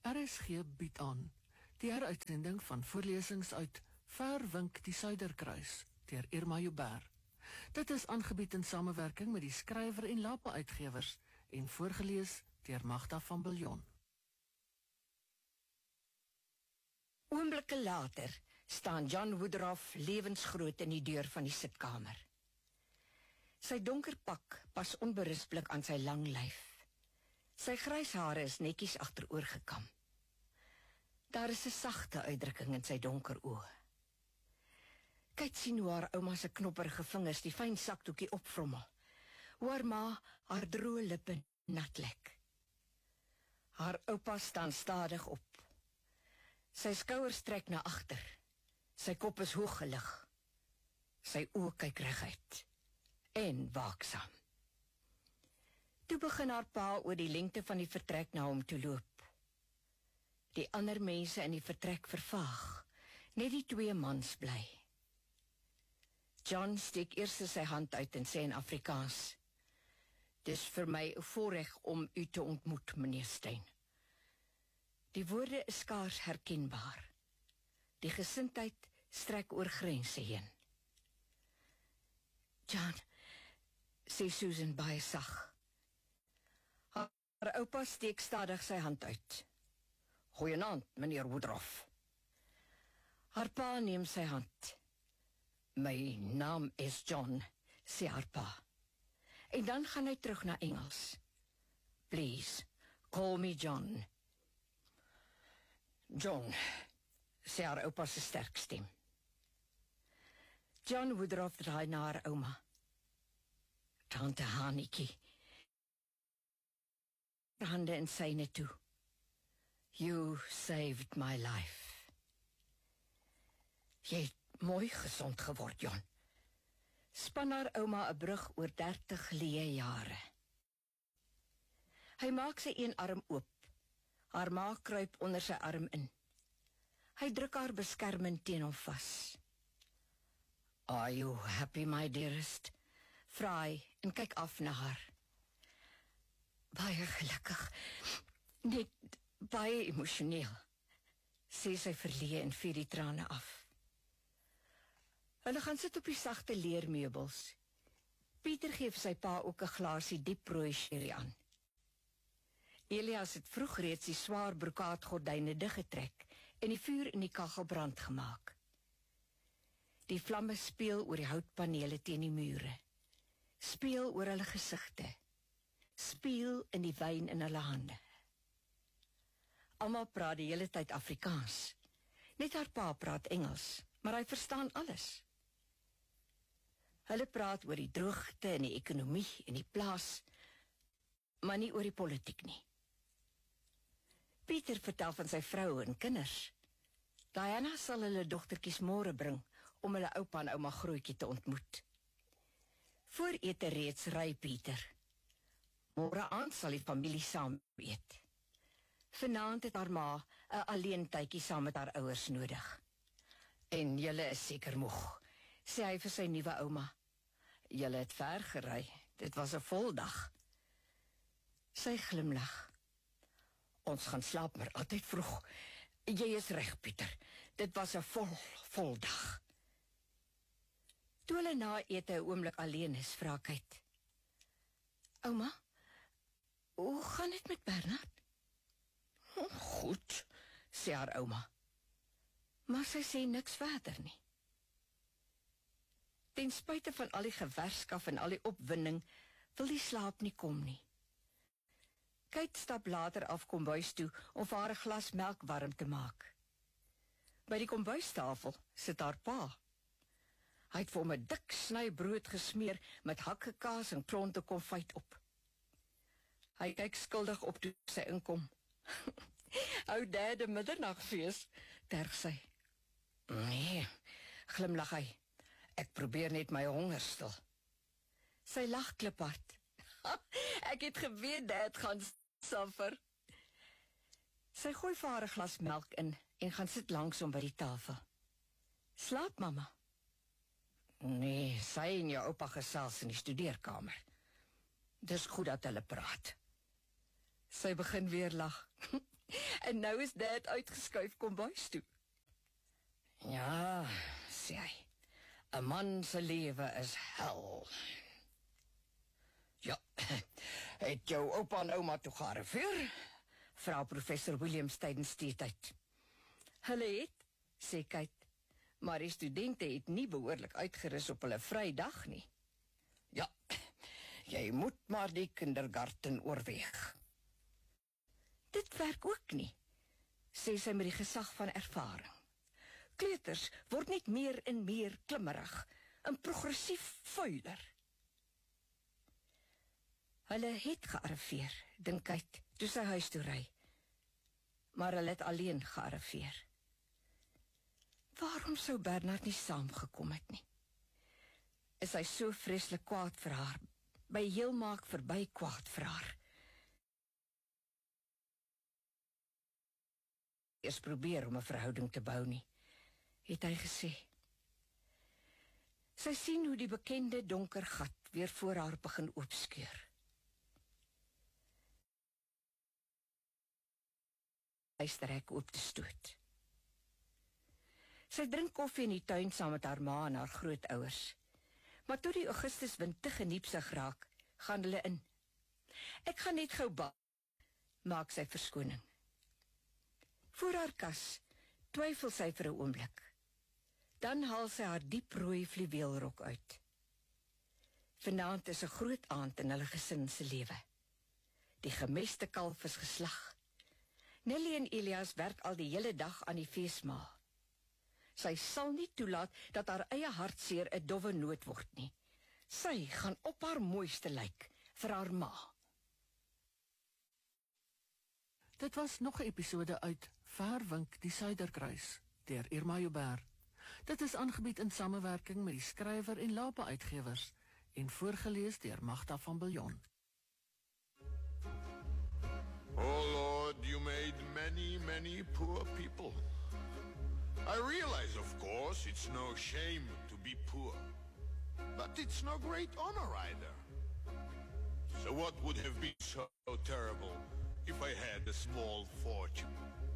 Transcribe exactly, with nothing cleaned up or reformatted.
R S G bied aan die heruitsending van voorlesings uit Verwink die Suiderkruis deur Irma Joubert. Dit is aangebied in samewerking met die skrywer en Lapa uitgewers en voorgelees deur Magda van Biljon. Oomblikke later staan John Woodruff lewensgroot in die deur van die sitkamer. Sy donker pak pas onberispelik aan sy lang lyf. Sy grys hare is netjies agteroor gekam. Daar is 'n sagte uitdrukking in sy donker oë. Kyk sien hoe haar ouma se knopperige vingers die fyn sakdoekie opvrommel. Hoe haar ma haar droë lippe nat lek. Haar oupa staan stadig op. Sy skouers trek na agter. Sy kop is hoog gelig. Sy oë kyk reguit. En waaksaam. Toe begin haar pa oor die lengte van die vertrek na hom toe loop. Die ander mense in die vertrek vervaag. Net die twee mans bly. John steek eers sy hand uit en sê in Afrikaans: "Dis vir my 'n voorreg om u te ontmoet, meneer Steyn." Die woorde is skaars herkenbaar. Die gesindheid strek oor grense heen. "John," sê Susan baie sag. Haar oupa steek stadig sy hand uit. "Goeienaand, meneer Woodruff." Haar pa neem sy hand. "My naam is John," sê haar pa. En dan gaan hy terug na Engels. "Please, call me John." "John," sê haar oupa se sterk stem. John Woodruff draai na haar ouma. "Tante Hanikie." Hande in syne toe. "You saved my life." "Jy het mooi gesond geword, John." Span haar ouma 'n brug oor dertig leë jare. Hy maak sy een arm oop. Haar ma kruip onder sy arm in. Hy druk haar beskermend teen hom vas. "Are you happy, my dearest?" vra hy en kyk af na haar. "Baie gelukkig. Net baie emosioneel," sê sy verleë en vee die trane af. Hulle gaan sit op die sagte leermeubels. Pieter gee vir sy pa ook 'n glasie diep rooi sherry aan. Elias het vroeg reeds die swaar brokaatgordyne diggetrek en die vuur in die kaggel brand gemaak. Die vlamme speel oor die houtpanele teen die mure. Speel oor hulle gesigte. Speel in die wyn in hulle hande. Almal praat die hele tyd Afrikaans. Net haar pa praat Engels, maar hy verstaan alles. Hulle praat oor die droogte en die ekonomie en die plaas, maar nie oor die politiek nie. Pieter vertel van sy vrou en kinders. Diana sal hulle dogtertjies môre bring om hulle oupa en ouma Grootjie te ontmoet. Voor ete reeds ry Pieter. Môre aand sal die familie saam eet. Vanaand het haar ma 'n alleen tydjie saam met haar ouers nodig. "En julle is seker moeg," sê hy vir sy nuwe ouma. "Julle het ver gery, dit was 'n vol dag." Sy glimlag. "Ons gaan slaap maar altyd vroeg. Jy is reg, Pieter, dit was 'n vol, vol dag." Toe hulle na ete 'n oomblik alleen is, vra Kate: "Ouma, hoe gaan dit met Bernard?" "Goed," sê haar ouma. Maar sy sê niks verder nie. Ten spyte van al die gewerskaf en al die opwinding, wil die slaap nie kom nie. Kate stap later af kombuis toe om vir haar 'n glas melk warm te maak. By die kombuistafel sit haar pa. Hy het vir hom 'n dik sny brood gesmeer met hakkekaas en klonte konfyt op. Hy kyk skuldig op toe sy inkom. "Ou derde middernagfees," terg sy. "Nee," glimlag hy. "Ek probeer net my honger stil." Sy lag kliphard. "Ek het geweet dit gaan suffer." Sy gooi vir haar 'n glas melk in en gaan sit langs hom by die tafel. "Slaap, mamma?" "Nee, sy en jou oupa gesels in die studeerkamer. Dis goed dat hulle praat." Sy begin weer lag. En nou is Dad uitgeskuif kombuis toe. Ja, sê hy. 'n Man se lewe is hel. Ja, het jou oupa en ouma toe gearriveer? Vra professor Williams tydens teetyd. Hulle het, sê Kate, maar die studente het nie behoorlik uitgerus op hulle vrydag nie. Ja, jy moet maar die kindergarten oorweeg. Dit werk ook nie, sê sy met die gesag van ervaring. Kleuters word net meer en meer klimmerig en progressief vuiler. Hulle het gearriveer, dink hy, toe sy huis toe ry. Maar hulle het alleen gearriveer. Waarom sou Bernard nie saamgekom het nie? Is hy so vreeslik kwaad vir haar, by heel maak verby kwaad vir haar? Eers probeer om 'n verhouding te bou nie, het hy gesê. Sy sien hoe die bekende donker gat weer voor haar begin oopskeur. Huisdrek oop te stoot. Sy drink koffie in die tuin saam met haar ma en haar grootouers. Maar toe die Augustuswind te geniepsig raak, gaan hulle in. Ek gaan net gou bad, maak sy verskoning. Voor haar kas twyfel sy vir 'n oomblik. Dan haal sy haar dieprooi fluweelrok uit. Vanaand is 'n groot aand in hulle gesin se lewe. Die gemeste kalf is geslag. Nelly en Elias werk al die hele dag aan die feesmaal. Sy sal nie toelaat dat haar eie hartseer 'n dowwe noot word nie. Sy gaan op haar mooiste lyk vir haar ma. Dit was nog 'n episode uit Verwink die Suiderkruis deur Irma Joubert. Dit is aangebied in samewerking met die skrywer en Lapa Uitgewers en voorgeles deur Magda van Biljon. Oh Lord, you made many, many poor people. I realize, of course, it's no shame to be poor. But it's no great honor either. So what would have been so terrible if I had a small fortune?